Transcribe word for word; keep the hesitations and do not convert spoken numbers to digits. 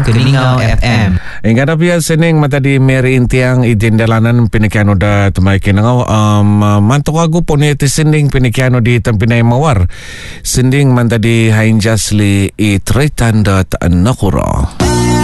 Keningau F M. Ingkar apia sening matadi Mary Intiang ijendalanan pinikiano da tumay kinangaw um, mantok agu po ni iti sinding pinikiano di tampinay mawar. Sinding mantadi hainjasli i tretanda nakuro.